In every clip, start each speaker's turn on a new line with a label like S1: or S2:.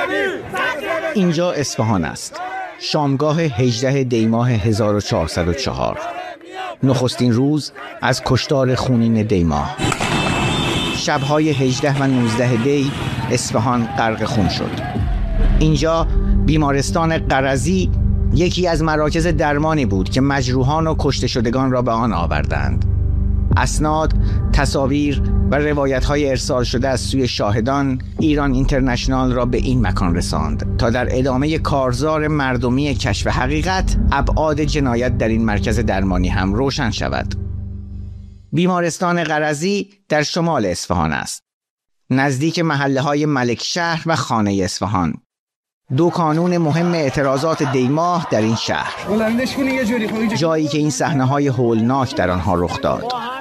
S1: اینجا اصفهان است. شامگاه 18 دی ماه 1404. نخستین روز از کشتار خونین دی ماه. شب‌های 18 و 19 دی اصفهان غرق خون شد. اینجا بیمارستان قرضی یکی از مراکز درمانی بود که مجروحان و کشته شدگان را به آن آوردند. اسناد، تصاویر و روایت‌های ارسال شده از سوی شاهدان ایران اینترنشنال را به این مکان رساند تا در ادامه کارزار مردمی کشف حقیقت ابعاد جنایت در این مرکز درمانی هم روشن شود. بیمارستان قرضی در شمال اصفهان است، نزدیک محله‌های ملکشهر و خانه اصفهان، دو کانون مهم اعتراضات دی ماه در این شهر، جایی که این صحنه‌های هولناک در آنها رخ داد.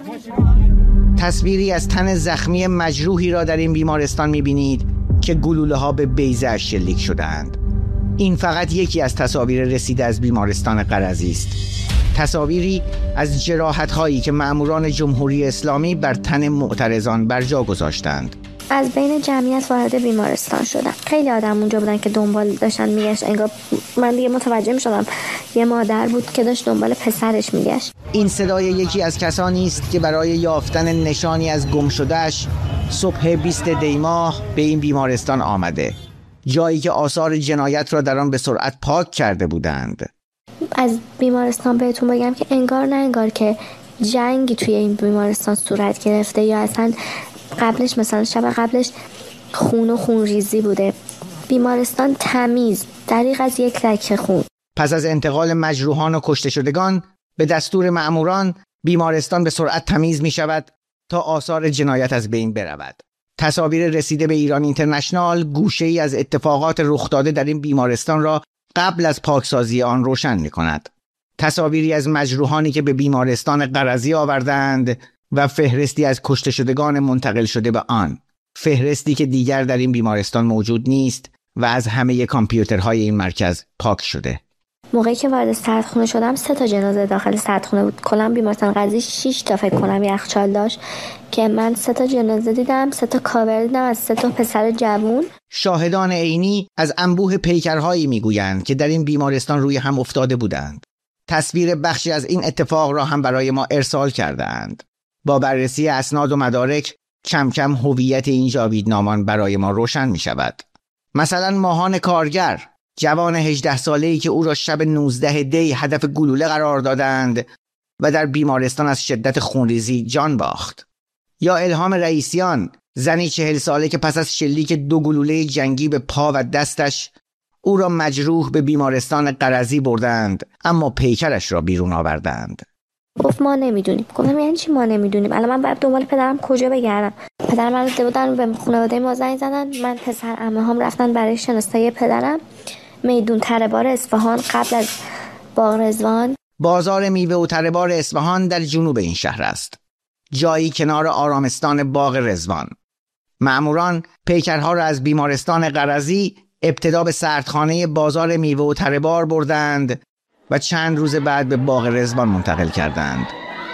S1: تصویری از تن زخمی مجروحی را در این بیمارستان می‌بینید که گلوله‌ها به بیضه شلیک شده‌اند. این فقط یکی از تصاویر رسیده از بیمارستان قرضی است. تصاویری از جراحت‌هایی که مأموران جمهوری اسلامی بر تن معترضان بر جا گذاشتند.
S2: از بین جمعیت وارد بیمارستان شدم. خیلی آدم اونجا بودن که دنبال داشتن میگشت. انگار من دیگه متوجه میشدم یه مادر بود که داشت دنبال پسرش میگشت.
S1: این صدای یکی از کسانی است که برای یافتن نشانی از گم شده‌اش صبح 20 دی ماه به این بیمارستان آمده، جایی که آثار جنایت را در آن به سرعت پاک کرده بودند.
S2: از بیمارستان بهتون بگم که انگار نه انگار که جنگی توی این بیمارستان صورت گرفته یا اصلا قبلش مثلا شب قبلش خون و خون ریزی بوده. بیمارستان تمیز، دریغ از یک لکه خون.
S1: پس از انتقال مجروحان و کشته شدگان به دستور مأموران بیمارستان به سرعت تمیز می شود تا آثار جنایت از بین برود. تصاویر رسیده به ایران اینترنشنال گوشه‌ای از اتفاقات رخ داده در این بیمارستان را قبل از پاکسازی آن روشن می کند. تصاویری از مجروحانی که به بیمارستان قرضی آوردند و فهرستی از کشته شدگان منتقل شده به آن، فهرستی که دیگر در این بیمارستان موجود نیست و از همه کامپیوترهای این مرکز پاک شده.
S2: موقعی که وارد سردخونه شدم 3 جنازه داخل سردخونه بود. کلا بیمارستان قرضی 6 فکر کنم یخچال داشت که من 3 جنازه دیدم، 3 کاور دیدم از 3 پسر جوون.
S1: شاهدان عینی از انبوه پیکرهایی میگویند که در این بیمارستان روی هم افتاده بودند. تصویر بخشی از این اتفاق را هم برای ما ارسال کردند. با بررسی اسناد و مدارک کم کم هویت این جاویدنامان برای ما روشن می شود. مثلا ماهان کارگر، جوان 18 ساله‌ای که او را شب 19 دی هدف گلوله قرار دادند و در بیمارستان از شدت خونریزی جان باخت. یا الهام رئیسیان، زنی 40 ساله که پس از شلیک 2 گلوله جنگی به پا و دستش او را مجروح به بیمارستان قرضی بردند اما پیکرش را بیرون آوردند.
S2: گفت ما نمیدونیم. گفتم یعنی چی ما نمیدونیم؟ الان من باید دنبال پدرم کجا بگردم؟ پدرم من رفته بودن به خانواده ما زنگ زدن، من پسر عمه‌هام رفتن برای شناسایی پدرم. میدون تره بار اصفهان قبل از باغ رضوان.
S1: بازار میوه و تره بار اصفهان در جنوب این شهر است، جایی کنار آرامستان باغ رضوان. مأموران پیکرها را از بیمارستان قرضی ابتدا به سردخانه بازار میوه و تره بار بردند و چند روز بعد به باغ رضوان منتقل کردند،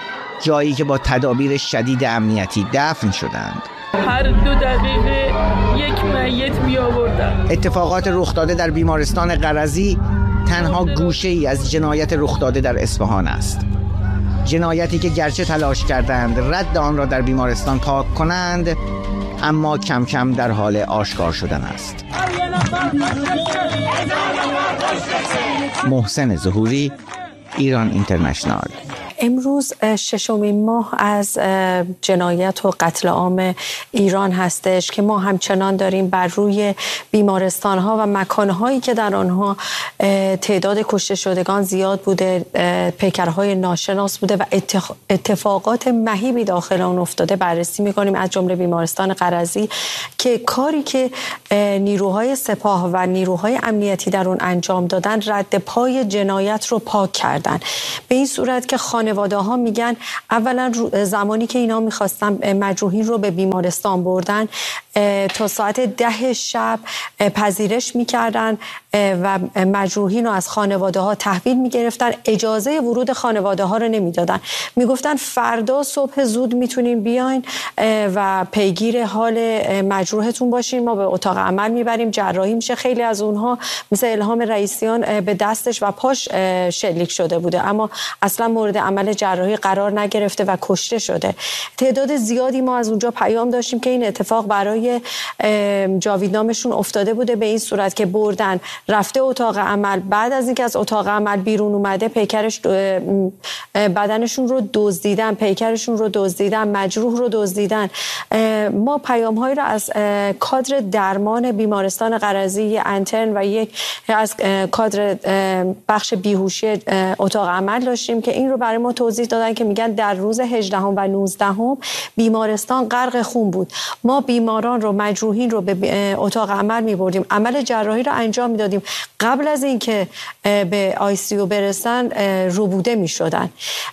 S1: جایی که با تدابیر شدید امنیتی دفن شدند.
S3: هر 2 دقیقه یک میت می آوردن.
S1: اتفاقات رخ داده در بیمارستان قرضی تنها گوشه‌ای از جنایت رخ داده در اصفهان است. جنایتی که گرچه تلاش کردند رد آن را در بیمارستان پاک کنند، اما کم کم در حال آشکار شدن است. محسن ظهوری، ایران اینترنشنال.
S4: امروز 6 ماه از جنایت و قتل عام ایران هستش که ما همچنان داریم بر روی بیمارستان‌ها و مکان‌هایی که در آنها تعداد کشته شدگان زیاد بوده، پیکرهای ناشناس بوده و اتفاقات مهیبی داخل آن افتاده بررسی می‌کنیم، از جمله بیمارستان قرضی که کاری که نیروهای سپاه و نیروهای امنیتی در اون انجام دادن رد پای جنایت رو پاک کردن، به این صورت که خانواده ها میگن اولا زمانی که اینا میخواستن مجروحین رو به بیمارستان بردن تا ساعت 10 شب پذیرش میکردن و مجروحین رو از خانواده ها تحویل میگرفتن. اجازه ورود خانواده ها رو نمیدادن، میگفتن فردا صبح زود میتونین بیاین و پیگیر حال مجروحتون باشین، ما به اتاق عمل میبریم، جراحی میشه. خیلی از اونها مثل الهام رئیسیان به دستش و پاش شلیک شده بوده اما اصلا مورد عمل جراحی قرار نگرفته و کشته شده. تعداد زیادی ما از اونجا پیام داشتیم که این اتفاق برای جاویدنامشون افتاده بوده، به این صورت که بردن رفته اتاق عمل، بعد از اینکه از اتاق عمل بیرون اومده پیکرش بدنشون رو دزدیدن، پیکرشون رو دزدیدن، مجروح رو دزدیدن. ما پیام هایی رو از کادر درمان بیمارستان قرضی انترن و یک از کادر بخش بیهوشی اتاق عمل داشتیم که این رو برای ما توضیح دادن که میگن در روز 18 و 19 بیمارستان غرق خون بود. ما بیماران رو، مجروحین رو به اتاق عمل میبردیم، عمل جراحی رو انجام میدادیم، قبل از اینکه به ICU برسن ربوده میشدن.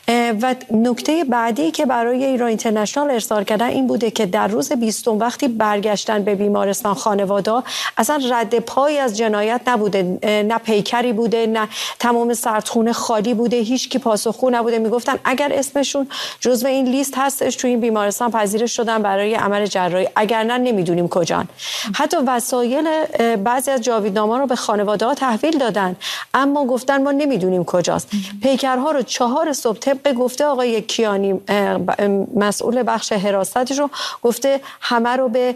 S4: و نکته بعدی که برای ایران اینترنشنال ارسال کردن این بوده که در روز 20 وقتی برگشتن به بیمارستان خانواده اصلا رد پای از جنایت نبوده، نه پیکری بوده، نه تمام سردخونه خالی بوده، هیچ کی پاسخگو نبوده. میگفتن اگر اسمشون جزو این لیست هستش تو این بیمارستان پذیرش شدن برای عمل جراحی، اگر نه نمیدونیم کجان. حتی وسایل بعضی از جاویدنامه‌ها رو به خانواده ها تحویل دادن اما گفتن ما نمیدونیم کجاست. پیکرها رو 4 صبح طبق گفته آقای کیانی مسئول بخش حراستش رو گفته همه رو به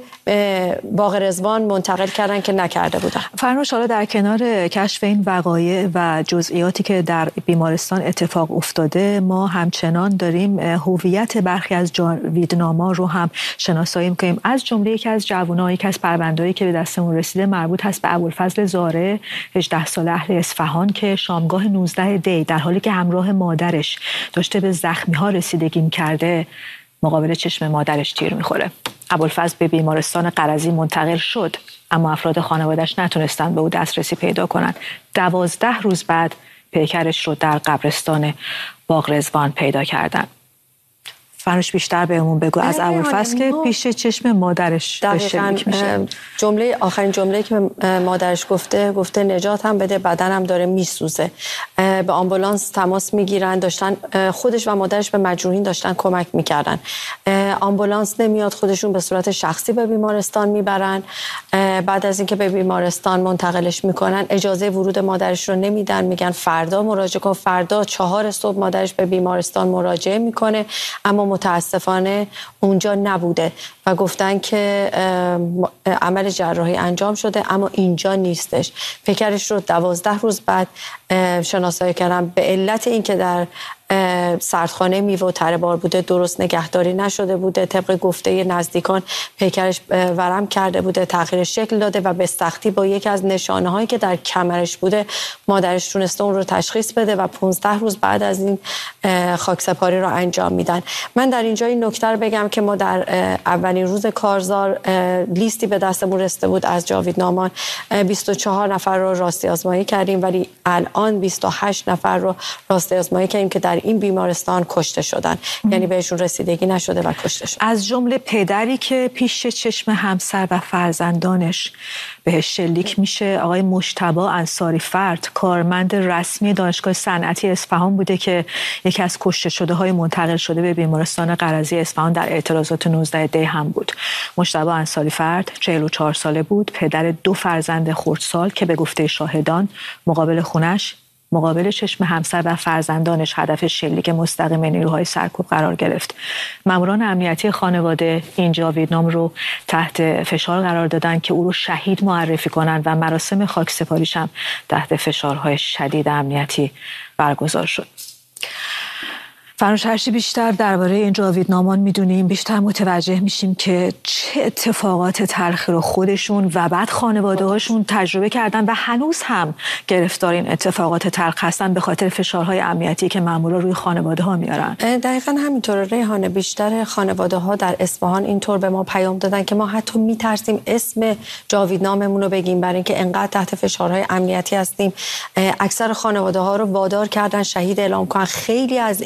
S4: باغ رضوان منتقل کردن که نکرده بودن.
S5: فرنوش، حالا در کنار کشف این وقایع و جزئیاتی که در بیمارستان اتفاق افتاده، ما همچنان داریم هویت برخی از جاویدنامه‌ها رو هم شناسایی می‌کنیم. از جمله یکی از جوانایی که از پرونده‌ای که به دستمون رسیده مربوط هست به ابوالفضل زاره، 18 ساله، اهل اصفهان، که شامگاه 19 دی در حالی که همراه مادرش داشته به زخمی‌ها رسیدگی می‌کرده مقابل چشم مادرش تیر می‌خوره. ابوالفضل به بیمارستان قرضی منتقل شد اما افراد خانواده‌اش نتونستن به او دسترسی پیدا کنند. 12 روز بعد پیکرش رو در قبرستان باغ رضوان پیدا کردن. فرنوش بیشتر بهمون بگو از ابوالفضل که پیش چشم مادرش شلیک میشه.
S4: آخرین جمله که مادرش گفته نجات هم بده، بدنم داره میسوزه. به آمبولانس تماس میگیرن، داشتن خودش و مادرش به مجروحین داشتن کمک میکردن. آمبولانس نمیاد، خودشون به صورت شخصی به بیمارستان میبرن. بعد از اینکه به بیمارستان منتقلش میکنن اجازه ورود مادرش رو نمیدن، میگن فردا مراجعه کن. فردا 4 صبح مادرش به بیمارستان مراجعه میکنه اما متاسفانه اونجا نبوده و گفتن که عمل جراحی انجام شده اما اینجا نیستش. پیکرش رو 12 روز بعد شناسایی کردن به علت اینکه در سردخانه میوه و تره بار بوده، درست نگهداری نشده بوده، طبق گفته نزدیکان پیکرش ورم کرده بوده، تغییر شکل داده و به سختی با یکی از نشانه هایی که در کمرش بوده مادرش تونسته اون رو تشخیص بده و 15 روز بعد از این خاکسپاری رو انجام میدن. من در اینجا این نکته رو بگم که ما در اولین روز کارزار لیستی به دستمون رسیده بود از جاویدنامان، 24 نفر رو راستی آزمایی کردیم ولی الان 28 نفر رو راستی آزمایی کردیم که در این بیمارستان کشته شدن، یعنی بهشون رسیدگی نشده و کشته شدن.
S5: از جمله پدری که پیش چشم همسر و فرزندانش بهش شلیک میشه، آقای مجتبی انصاری فرد، کارمند رسمی دانشگاه صنعتی اصفهان بوده که یکی از کشته شده های منتقل شده به بیمارستان قرضی اصفهان در اعتراضات 19 دی هم بود. مجتبی انصاری فرد 44 ساله بود، پدر 2 فرزند خردسال که به گفته شاهدان مقابل چشم همسر و فرزندانش هدف شلیک مستقیم نیروهای سرکوب قرار گرفت. ماموران امنیتی خانواده این جاویدنام رو تحت فشار قرار دادن که او رو شهید معرفی کنند و مراسم خاکسپاریش هم تحت فشارهای شدید امنیتی برگزار شد. فرنوش، هرچی بیشتر درباره این جاویدنامان میدونیم بیشتر متوجه میشیم که چه اتفاقات تلخی رو خودشون و بعد خانواده هاشون تجربه کردن و هنوز هم گرفتار این اتفاقات تلخ هستن به خاطر فشارهای امنیتی که مامورا روی خانواده ها میارن.
S4: دقیقاً همینطوره ریحانه. بیشتر خانواده ها در اصفهان اینطور به ما پیام دادن که ما حتی میترسیم اسم جاویدناممون رو بگیم برای اینکه انقدر تحت فشارهای امنیتی هستیم. اکثر خانواده ها رو وادار کردن شهید اعلام کنن. خیلی از این جاویدنامه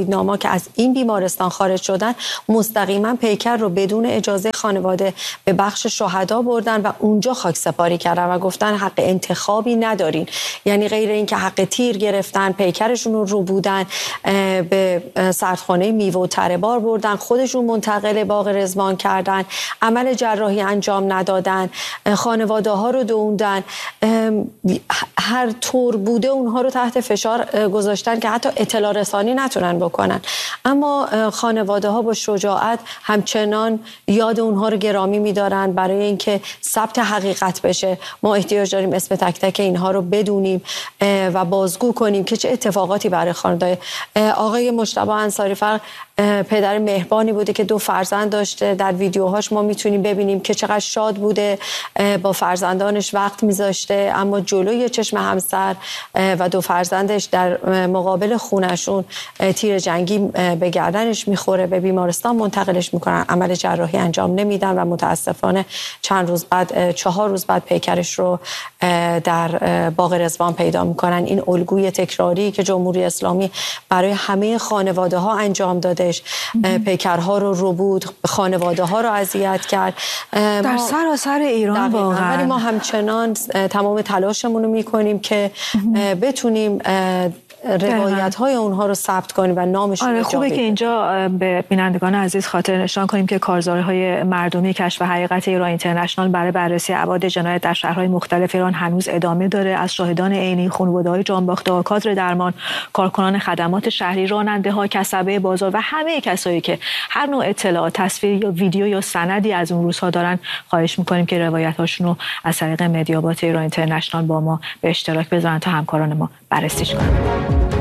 S4: تاییدنامه که از این بیمارستان خارج شدن مستقیما پیکر رو بدون اجازه خانواده به بخش شهدا بردن و اونجا خاکسپاری کردن و گفتن حق انتخابی ندارین. یعنی غیر اینکه حق تیر گرفتن، پیکرشون رو بودن، به سردخانه میوه و تره بار بردن، خودشون منتقل باغ رضوان کردن، عمل جراحی انجام ندادن، خانواده ها رو دووندن، هر طور بوده اونها رو تحت فشار گذاشتن که حتی اطلاع رسانی نتونن بکنن. اما خانواده ها با شجاعت همچنان یاد اونها رو گرامی می‌دارن برای اینکه ثبت حقیقت بشه. ما احتیاج داریم اسم تک تک اینها رو بدونیم و بازگو کنیم که چه اتفاقاتی برای خانواده آقای مجتبی انصاری فرد پدر مهربانی بوده که 2 فرزند داشته. در ویدیوهاش ما میتونیم ببینیم که چقدر شاد بوده، با فرزندانش وقت میذاشته، اما جلوی چشم همسر و 2 فرزندش در مقابل خونشون تیر جنگی به گردنش میخوره، به بیمارستان منتقلش میکنن، عمل جراحی انجام نمیدن و متاسفانه 4 روز بعد پیکرش رو در باغ رضوان پیدا میکنن. این الگوی تکراری که جمهوری اسلامی برای همه خانواده ها انجام داده، پیکرها رو بود، خانواده ها رو اذیت کرد
S5: در سراسر ایران واقعا.
S4: ولی ما همچنان تمام تلاشمون رو میکنیم که بتونیم روایت های اونها رو ثبت کنیم و نامشون رو
S5: خوبه که اینجا به بینندگان عزیز خاطر نشان کنیم که کارزارهای مردمی کشف حقیقت ایران اینترنشنال برای بررسی ابعاد جنایت در شهرهای مختلف ایران هنوز ادامه داره. از شاهدان عینی، خانواده‌های جانباخته، کادر درمان، کارکنان خدمات شهری، راننده‌ها، کسبه بازار و همه کسایی که هر نوع اطلاعات، تصویر یا ویدیو یا سندی از اون روزها دارن، خواهش می‌کنیم که روایت‌هاشون رو از طریق مدیابات ایران اینترنشنال با ما به اشتراک بذارن تا همکاران ما بررسیش کنن.